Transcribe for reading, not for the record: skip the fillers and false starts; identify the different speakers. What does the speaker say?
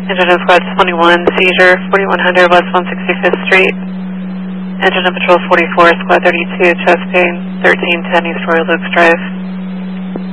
Speaker 1: Engine of Squad 21, seizure, 4100 West 165th Street. Engine of Patrol 44, Squad 32, chest pain, 1310 East Royal Oaks Drive.